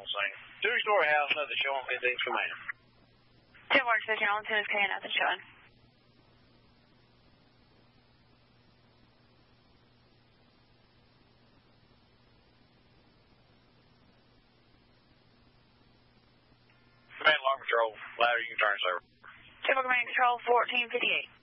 on scene. Two-story house, nothing showing, 15's command. 10 Mark Station, Arlington is carrying nothing showing. Command Alarm Control, louder, you can turn, sir. 10 Mark Command Control, 1458.